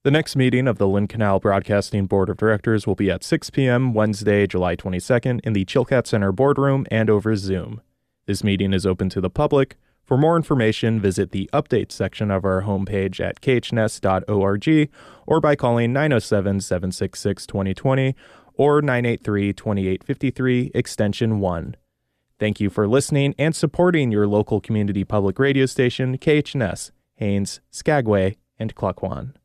The next meeting of the Lynn Canal Broadcasting Board of Directors will be at 6 p.m. Wednesday, July 22nd in the Chilkat Center boardroom and over Zoom. This meeting is open to the public. For more information, visit the updates section of our homepage at khnest.org or by calling 907-766-2020 or 983-2853 extension 1. Thank you for listening and supporting your local community public radio station, KHNS, Haines, Skagway, and Klukwan.